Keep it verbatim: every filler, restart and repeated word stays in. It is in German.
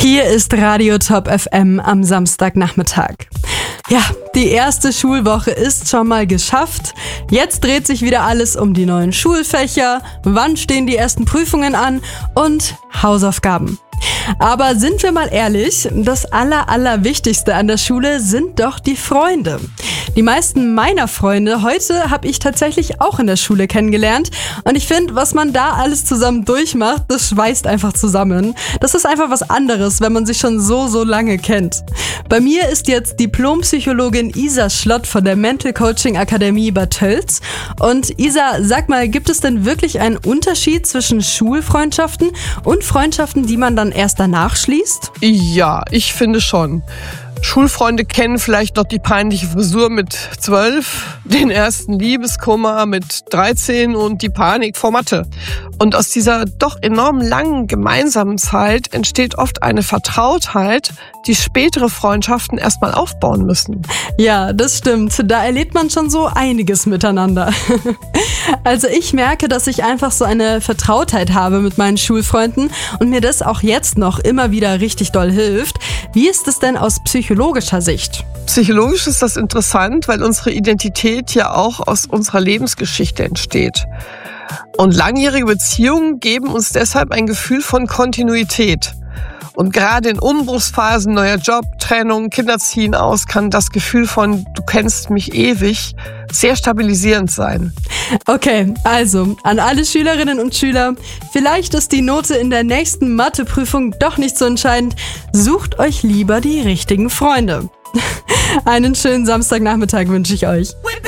Hier ist Radio Top F M am Samstagnachmittag. Ja, die erste Schulwoche ist schon mal geschafft. Jetzt dreht sich wieder alles um die neuen Schulfächer, wann stehen die ersten Prüfungen an und Hausaufgaben. Aber sind wir mal ehrlich, das aller, allerwichtigste an der Schule sind doch die Freunde. Die meisten meiner Freunde heute habe ich tatsächlich auch in der Schule kennengelernt. Und ich finde, was man da alles zusammen durchmacht, das schweißt einfach zusammen. Das ist einfach was anderes, wenn man sich schon so, so lange kennt. Bei mir ist jetzt Diplompsychologin Isa Schlott von der Mental Coaching Akademie Bad Tölz. Und Isa, sag mal, gibt es denn wirklich einen Unterschied zwischen Schulfreundschaften und Freundschaften, die man dann erst danach schließt? Ja, ich finde schon. Schulfreunde kennen vielleicht noch die peinliche Frisur mit zwölf, den ersten Liebeskummer mit dreizehn und die Panik vor Mathe. Und aus dieser doch enorm langen gemeinsamen Zeit entsteht oft eine Vertrautheit, die spätere Freundschaften erstmal aufbauen müssen. Ja, das stimmt. Da erlebt man schon so einiges miteinander. Also ich merke, dass ich einfach so eine Vertrautheit habe mit meinen Schulfreunden und mir das auch jetzt noch immer wieder richtig doll hilft. Wie ist es denn aus psychologischer Sicht? Psychologisch ist das interessant, weil unsere Identität ja auch aus unserer Lebensgeschichte entsteht. Und langjährige Beziehungen geben uns deshalb ein Gefühl von Kontinuität. Und gerade in Umbruchsphasen, neuer Job, Trennung, Kinderziehen aus, kann das Gefühl von du kennst mich ewig sehr stabilisierend sein. Okay, also an alle Schülerinnen und Schüler, vielleicht ist die Note in der nächsten Matheprüfung doch nicht so entscheidend. Sucht euch lieber die richtigen Freunde. Einen schönen Samstagnachmittag wünsche ich euch.